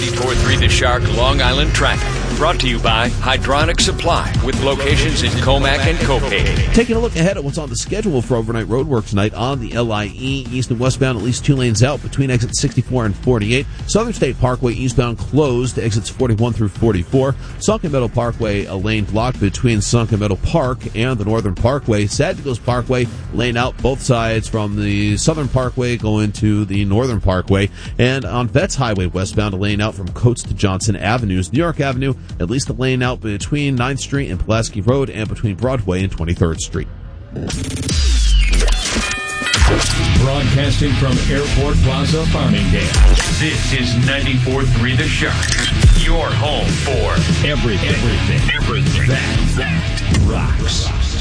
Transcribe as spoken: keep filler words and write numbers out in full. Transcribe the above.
ninety-four point three The Shark Long Island traffic. Brought to you by Hydronic Supply with locations in Comac and Copay. Taking a look ahead at what's on the schedule for overnight roadwork tonight on the L I E. East and westbound, at least two lanes out between exits sixty-four and forty-eight. Southern State Parkway eastbound closed to exits forty-one through forty-four. Sunken Meadow Parkway, a lane blocked between Sunken Meadow Park and the Northern Parkway. Sagicos Parkway, lane out both sides from the Southern Parkway going to the Northern Parkway. And on Vets Highway westbound, a lane out from Coates to Johnson Avenues. New York Avenue, at least a lane out between ninth Street and Pulaski Road and between Broadway and twenty-third Street. Broadcasting from Airport Plaza, Farmingdale. This is ninety-four point three The Shark, your home for Everything. Everything. Everything. That, that rocks.